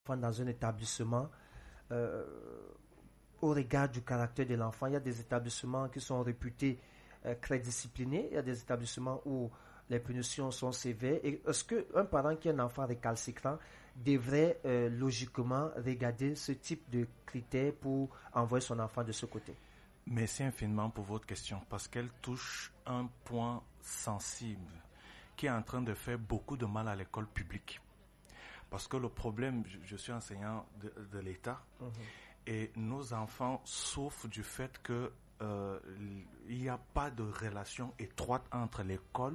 enfant dans un établissement, au regard du caractère de l'enfant, il y a des établissements qui sont réputés très disciplinés, il y a des établissements où les punitions sont sévères. Et est-ce qu'un parent qui a un enfant récalcitrant devrait logiquement regarder ce type de critères pour envoyer son enfant de ce côté? Merci infiniment pour votre question, parce qu'elle touche un point sensible qui est en train de faire beaucoup de mal à l'école publique. Parce que le problème, je suis enseignant de l'État, et nos enfants souffrent du fait que il n'y a pas de relation étroite entre l'école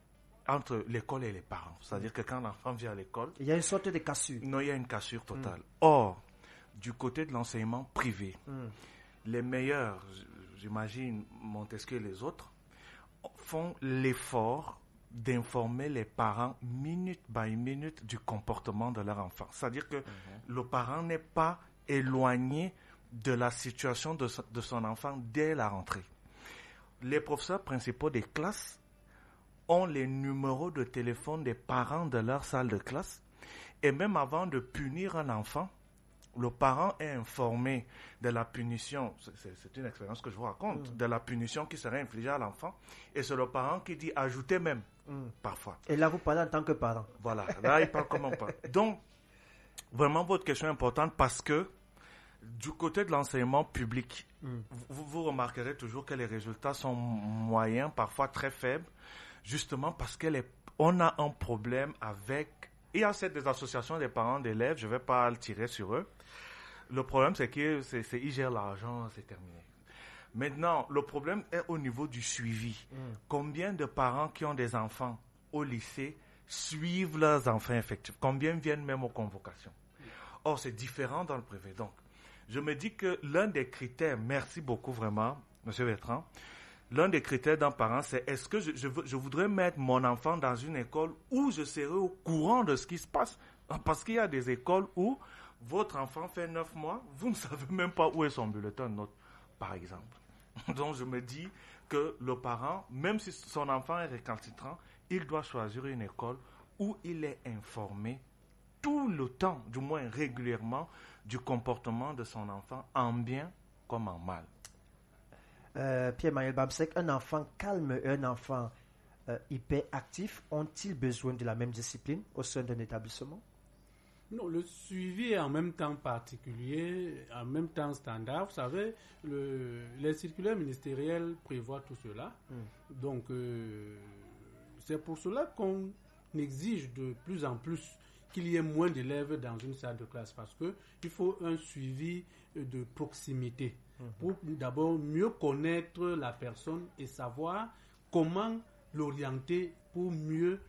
et les parents. C'est-à-dire que quand l'enfant vient à l'école... Il y a une sorte de cassure. Non, il y a une cassure totale. Or, du côté de l'enseignement privé, les meilleurs, j'imagine Montesquieu et les autres, font l'effort d'informer les parents minute by minute du comportement de leur enfant. C'est-à-dire que le parent n'est pas éloigné de la situation de son enfant dès la rentrée. Les professeurs principaux des classes ont les numéros de téléphone des parents de leur salle de classe, et même avant de punir un enfant, le parent est informé de la punition, c'est une expérience que je vous raconte, de la punition qui serait infligée à l'enfant, et c'est le parent qui dit ajoutez même, parfois. Et là, vous parlez en tant que parent. Voilà, là, il parle comme un parent. Donc, vraiment, votre question est importante parce que, du côté de l'enseignement public, vous remarquerez toujours que les résultats sont moyens, parfois très faibles, justement parce qu'on a un problème avec... Il y a des associations des parents d'élèves, je ne vais pas le tirer sur eux. Le problème, c'est qu'ils gèrent l'argent, c'est terminé. Maintenant, le problème est au niveau du suivi. Combien de parents qui ont des enfants au lycée suivent leurs enfants effectifs? Combien viennent même aux convocations? Or, c'est différent dans le privé. Donc, je me dis que l'un des critères, merci beaucoup vraiment, M. Bertrand, l'un des critères d'un parent, c'est est-ce que je voudrais mettre mon enfant dans une école où je serai au courant de ce qui se passe? Parce qu'il y a des écoles où votre enfant fait 9 mois, vous ne savez même pas où est son bulletin de notes, par exemple. Donc je me dis que le parent, même si son enfant est récalcitrant, il doit choisir une école où il est informé tout le temps, du moins régulièrement, du comportement de son enfant en bien comme en mal. Pierre-Manuel Bamsek, un enfant calme et un enfant hyperactif ont-ils besoin de la même discipline au sein d'un établissement? Non, le suivi est en même temps particulier, en même temps standard. Vous savez, les circulaires ministériels prévoient tout cela. Donc, c'est pour cela qu'on exige de plus en plus qu'il y ait moins d'élèves dans une salle de classe, parce qu'il faut un suivi de proximité pour d'abord mieux connaître la personne et savoir comment l'orienter pour mieux,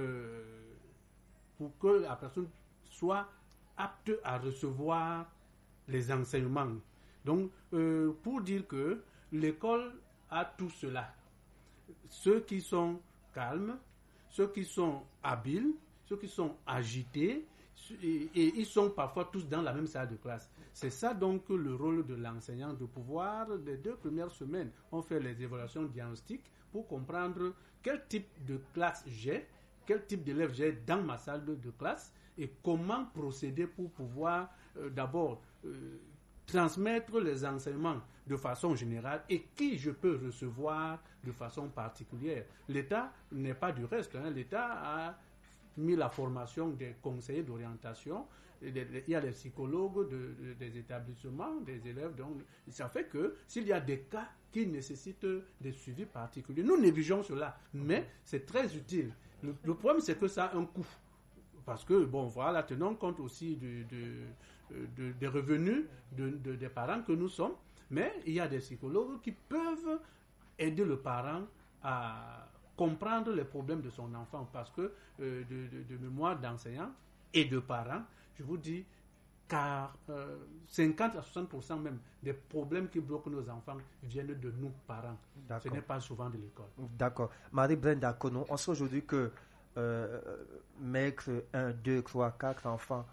pour que la personne soit apte à recevoir les enseignements. Donc, pour dire que l'école a tout cela. Ceux qui sont calmes, ceux qui sont habiles, ceux qui sont agités, et ils sont parfois tous dans la même salle de classe. C'est ça donc le rôle de l'enseignant, de pouvoir, les 2 premières semaines, on fait les évaluations diagnostiques pour comprendre quel type de classe j'ai, quel type d'élève j'ai dans ma salle de classe, et comment procéder pour pouvoir d'abord transmettre les enseignements de façon générale et qui je peux recevoir de façon particulière. L'État n'est pas du reste. L'État a mis la formation des conseillers d'orientation, il y a les psychologues des établissements, des élèves. Donc, ça fait que s'il y a des cas qui nécessitent des suivis particuliers, nous négligeons cela, mais c'est très utile. Le problème, c'est que ça a un coût. Parce que, bon, voilà, tenons compte aussi des revenus des parents que nous sommes, mais il y a des psychologues qui peuvent aider le parent à comprendre les problèmes de son enfant, parce que de mémoire d'enseignants et de parents, je vous dis, car 50 à 60% même des problèmes qui bloquent nos enfants viennent de nous, parents. D'accord. Ce n'est pas souvent de l'école. D'accord. Marie-Brenda Kono, on sait aujourd'hui que mettre 1, 2, 3, 4 enfants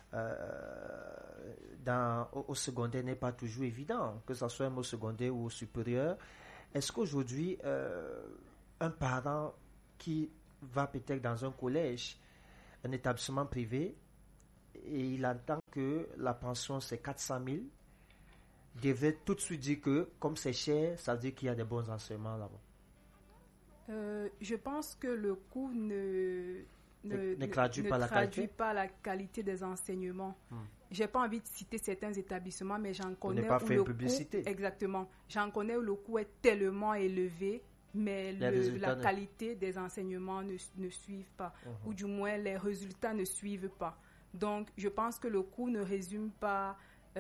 au secondaire n'est pas toujours évident, que ce soit au secondaire ou au supérieur. Est-ce qu'aujourd'hui, un parent qui va peut-être dans un collège, un établissement privé, et il entend que la pension c'est 400 000, devrait tout de suite dire que comme c'est cher, ça veut dire qu'il y a des bons enseignements là-bas. Je pense que le coût ne traduit pas la qualité des enseignements. J'ai pas envie de citer certains établissements, mais j'en connais où le coût, exactement, j'en connais où le coût est tellement élevé, mais la qualité des enseignements ne suivent pas, ou du moins les résultats ne suivent pas. Donc, je pense que le coût ne résume pas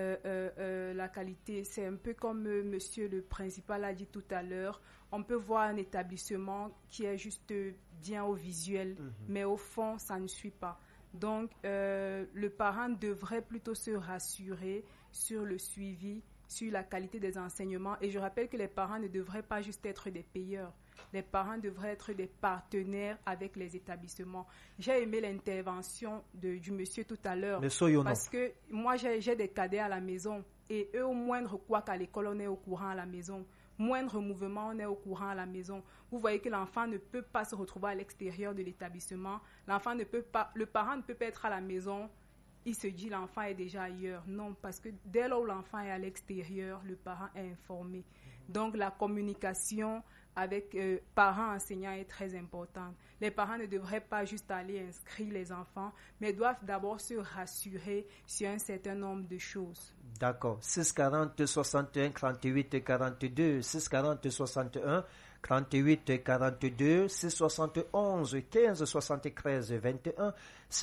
la qualité. C'est un peu comme monsieur le principal a dit tout à l'heure. On peut voir un établissement qui est juste bien au visuel, mais au fond, ça ne suit pas. Donc, le parent devrait plutôt se rassurer sur le suivi, sur la qualité des enseignements. Et je rappelle que les parents ne devraient pas juste être des payeurs. Les parents devraient être des partenaires avec les établissements. J'ai aimé l'intervention du monsieur tout à l'heure. Parce que moi, j'ai des cadets à la maison. Et eux, au moindre quoi qu'à l'école, on est au courant à la maison. Moindre mouvement, on est au courant à la maison. Vous voyez que l'enfant ne peut pas se retrouver à l'extérieur de l'établissement. Le parent ne peut pas être à la maison. Il se dit l'enfant est déjà ailleurs. Non, parce que dès lors où l'enfant est à l'extérieur, le parent est informé. Donc la communication avec parents enseignants est très importante. Les parents ne devraient pas juste aller inscrire les enfants, mais doivent d'abord se rassurer sur un certain nombre de choses. D'accord. 640 61 38 42, 640 61 38 42, 671 15 73 21,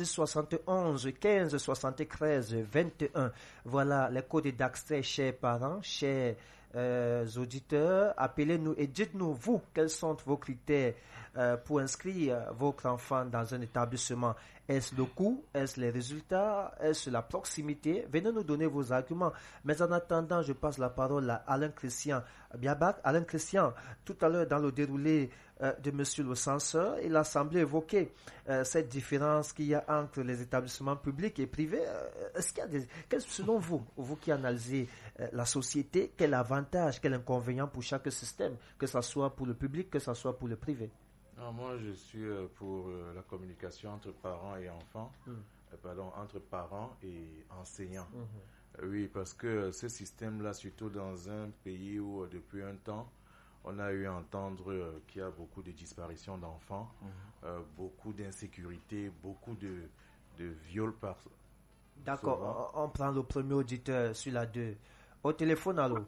671 15 73 21. Voilà les codes d'accès, chers parents, chers auditeurs. Appelez-nous et dites-nous, vous, quels sont vos critères pour inscrire votre enfant dans un établissement. Est-ce le coût? Est-ce les résultats? Est-ce la proximité? Venez nous donner vos arguments. Mais en attendant, je passe la parole à Alain Christian Biabac. Alain Christian, tout à l'heure dans le déroulé de monsieur le censeur, il a semblé évoquer cette différence qu'il y a entre les établissements publics et privés. Est-ce qu'il y a selon vous, vous qui analysez la société, quel avantage, quel inconvénient pour chaque système, que ce soit pour le public, que ce soit pour le privé? Moi, je suis pour la communication entre parents et enfants, entre parents et enseignants. Oui, parce que ce système-là, surtout dans un pays où depuis un temps, on a eu à entendre qu'il y a beaucoup de disparitions d'enfants, beaucoup d'insécurité, beaucoup de viols par... D'accord, on prend le premier auditeur sur la 2. Au téléphone, allô?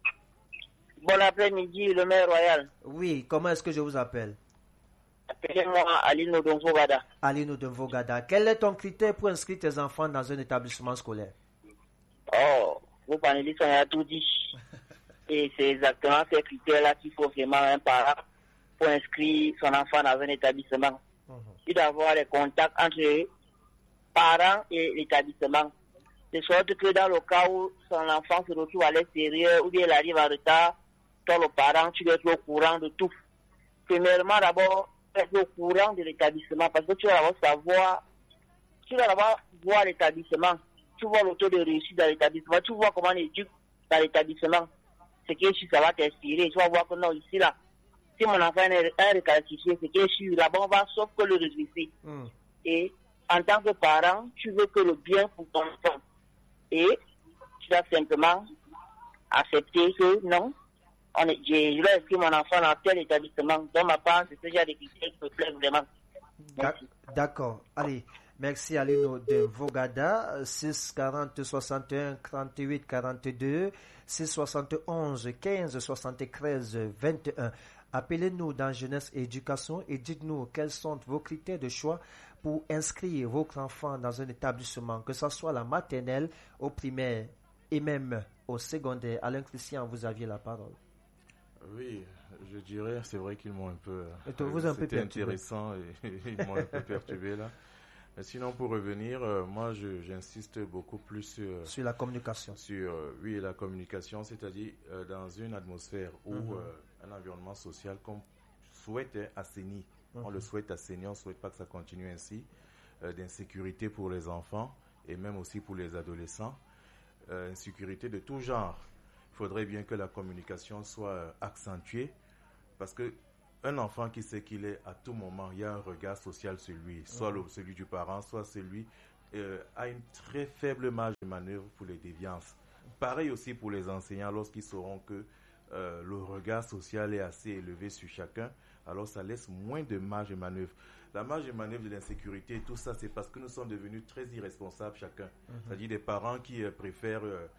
Bon après-midi, le maire royal. Oui, comment est-ce que je vous appelle? Appelez-moi Alino Donvogada. Alino Donvogada. Quel est ton critère pour inscrire tes enfants dans un établissement scolaire? Oh, vos panélistes ont tout dit. Et c'est exactement ces critères-là qu'il faut vraiment un parent pour inscrire son enfant dans un établissement. Il doit avoir les contacts entre les parents et l'établissement. De sorte que dans le cas où son enfant se retrouve à l'extérieur ou bien il arrive en retard, toi le parent, tu dois être au courant de tout. Premièrement, d'abord, être au courant de l'établissement parce que tu vas d'abord voir l'établissement. Tu vois le taux de réussite dans l'établissement, tu vois comment on éduque dans l'établissement. Ce qui est sûr, ça va t'inspirer. Tu vas voir que non, ici, là, si mon enfant est récalcifié, ce qui est sûr, là-bas, on va sauf que le redresser. Et en tant que parent, tu veux que le bien pour ton enfant. Et tu dois simplement accepter que non, je dois inscrire mon enfant dans tel établissement. Dans ma part, c'est ce genre de critères qui me plaît vraiment. D'accord. Allez, merci Alino de Vogada. 640 61 38 42, 671 15 73 21. Appelez-nous dans Jeunesse et Éducation et dites-nous quels sont vos critères de choix pour inscrire votre enfant dans un établissement, que ce soit la maternelle, au primaire et même au secondaire. Alain Christian, vous aviez la parole. Oui, je dirais, c'est vrai qu'ils m'ont un peu... C'était intéressant et ils m'ont un peu perturbé là. Mais sinon, pour revenir, moi, j'insiste beaucoup plus sur la communication. Oui, la communication, c'est-à-dire dans une atmosphère où un environnement social qu'on souhaite assainir. On le souhaite assainir, on ne souhaite pas que ça continue ainsi. D'insécurité pour les enfants et même aussi pour les adolescents. Insécurité de tout genre. Il faudrait bien que la communication soit accentuée parce que un enfant qui sait qu'il est à tout moment, il y a un regard social sur lui, soit celui du parent, soit celui a une très faible marge de manœuvre pour les déviances. Pareil aussi pour les enseignants, lorsqu'ils sauront que le regard social est assez élevé sur chacun, alors ça laisse moins de marge de manœuvre. La marge de manœuvre de l'insécurité, tout ça, c'est parce que nous sommes devenus très irresponsables chacun. C'est-à-dire des parents qui préfèrent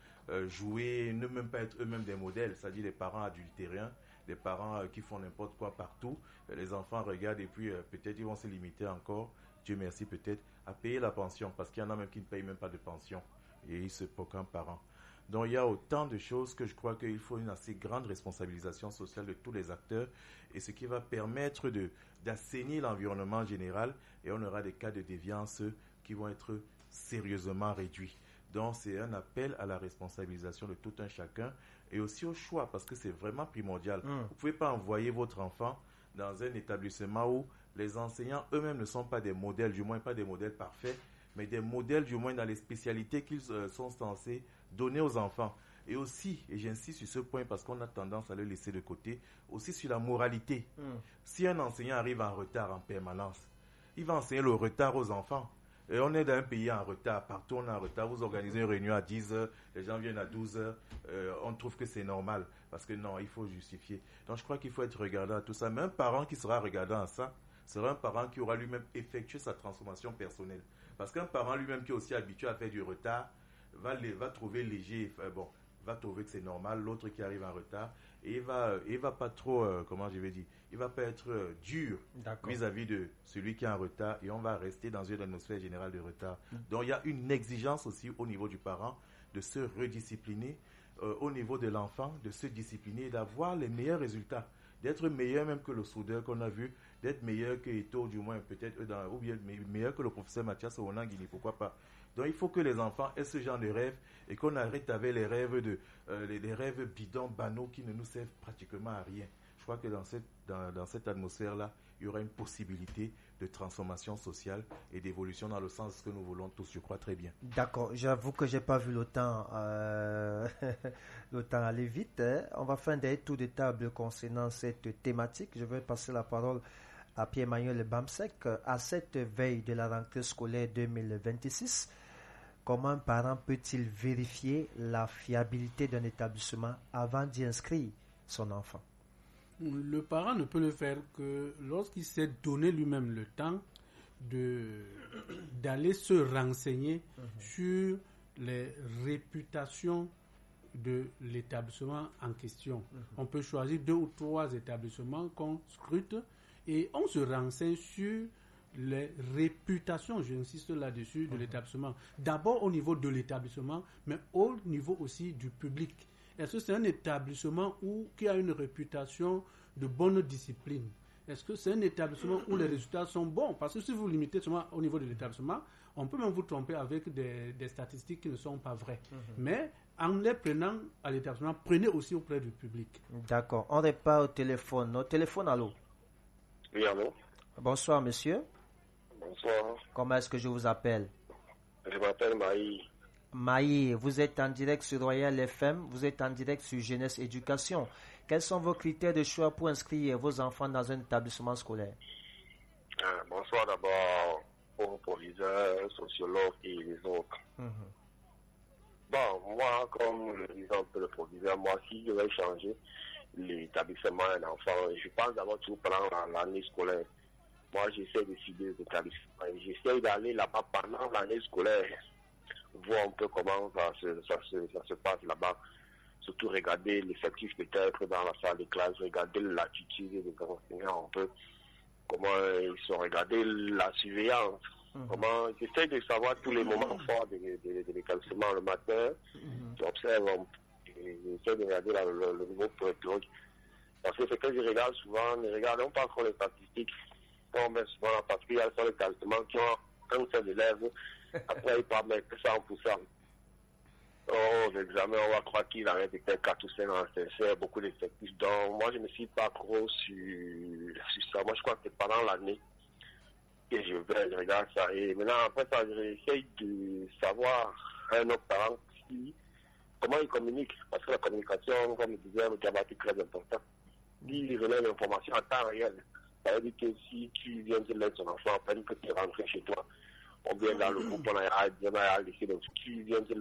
jouer, ne même pas être eux-mêmes des modèles, c'est-à-dire des parents adultériens, des parents qui font n'importe quoi partout. Les enfants regardent et puis peut-être ils vont se limiter encore, Dieu merci peut-être, à payer la pension, parce qu'il y en a même qui ne payent même pas de pension et ils se proclament parents. Donc il y a autant de choses que je crois qu'il faut une assez grande responsabilisation sociale de tous les acteurs, et ce qui va permettre d'assainir l'environnement général, et on aura des cas de déviance qui vont être sérieusement réduits. Donc c'est un appel à la responsabilisation de tout un chacun, et aussi au choix, parce que c'est vraiment primordial. Vous ne pouvez pas envoyer votre enfant dans un établissement où les enseignants eux-mêmes ne sont pas des modèles, du moins pas des modèles parfaits, mais des modèles du moins dans les spécialités qu'ils sont censés donner aux enfants. Et aussi, et j'insiste sur ce point parce qu'on a tendance à le laisser de côté, aussi sur la moralité. Si un enseignant arrive en retard en permanence, il va enseigner le retard aux enfants. Et on est dans un pays en retard, partout on est en retard. Vous organisez une réunion à 10h, les gens viennent à 12h, on trouve que c'est normal. Parce que non, il faut justifier. Donc je crois qu'il faut être regardant à tout ça. Mais un parent qui sera regardant à ça, sera un parent qui aura lui-même effectué sa transformation personnelle. Parce qu'un parent lui-même qui est aussi habitué à faire du retard, va trouver léger, va trouver que c'est normal, l'autre qui arrive en retard, et il va pas trop, il va pas être dur vis-à-vis de celui qui est en retard, et on va rester dans une atmosphère générale de retard. Donc il y a une exigence aussi au niveau du parent de se rediscipliner, au niveau de l'enfant, de se discipliner et d'avoir les meilleurs résultats, d'être meilleur même que le soudeur qu'on a vu, d'être meilleur que Eto, du moins peut-être, ou bien meilleur que le professeur Mathias Owonangini, pourquoi pas. Donc il faut que les enfants aient ce genre de rêves et qu'on arrête avec les rêves les rêves bidons, banaux qui ne nous servent pratiquement à rien. Je crois que dans cette atmosphère-là, il y aura une possibilité de transformation sociale et d'évolution dans le sens de ce que nous voulons tous, je crois très bien. D'accord, j'avoue que je n'ai pas vu le temps aller vite. On va faire des tours de table concernant cette thématique. Je vais passer la parole à Pierre-Emmanuel Bamsek. À cette veille de la rentrée scolaire 2026, comment un parent peut-il vérifier la fiabilité d'un établissement avant d'y inscrire son enfant? Le parent ne peut le faire que lorsqu'il s'est donné lui-même le temps d'aller se renseigner sur les réputations de l'établissement en question. On peut choisir 2 ou 3 établissements qu'on scrute et on se renseigne sur les réputations, j'insiste là-dessus, de l'établissement. D'abord au niveau de l'établissement, mais au niveau aussi du public. Est-ce que c'est un établissement qui a une réputation de bonne discipline? Est-ce que c'est un établissement où les résultats sont bons? Parce que si vous limitez seulement au niveau de l'établissement, on peut même vous tromper avec des statistiques qui ne sont pas vraies. Mais en les prenant à l'établissement, prenez aussi auprès du public. D'accord. On répare au téléphone. Au téléphone, allô? Oui, allô? Bonsoir, monsieur. Bonsoir. Comment est-ce que je vous appelle? Je m'appelle Maï. Maï, vous êtes en direct sur Royal FM, vous êtes en direct sur Jeunesse Éducation. Quels sont vos critères de choix pour inscrire vos enfants dans un établissement scolaire? Bonsoir d'abord aux proviseurs, sociologues et les autres. Bon, moi, comme le disait un peu le proviseur, moi, si je vais changer l'établissement d'un enfant, je pense d'abord tout pendant l'année scolaire. Moi, j'essaie de cibler les établissements et j'essaie d'aller là-bas pendant l'année scolaire, voir un peu comment ça se passe là-bas. Surtout regarder l'effectif peut-être dans la salle de classe, regarder l'attitude des enseignants un peu, comment ils sont, regarder la surveillance, comment j'essaie de savoir tous les moments forts de l'établissement le matin, j'observe, j'essaie de regarder le niveau pédagogique. Parce que ce que je regarde souvent, ne regardons pas trop les statistiques, on met souvent parce qu'il y a des établissements qui ont un seul élève, après ils parlent mettre 100%. Oh, l'examen, on va croire qu'il arrête peut-être 4 ou 5 ans, c'est beaucoup d'effectifs. Donc, moi, je ne me suis pas trop sur ça. Moi, je crois que c'est pendant l'année que je regarde ça. Et maintenant, après ça, j'essaie de savoir un autre parent comment il communique. Parce que la communication, comme je disais, le diabète est très important. Il relève l'information en temps réel. Ça veut dire que si tu viens de mettre ton enfant, à peine que tu es rentré chez toi, On vient dans le groupe, on a laissé le qui vient de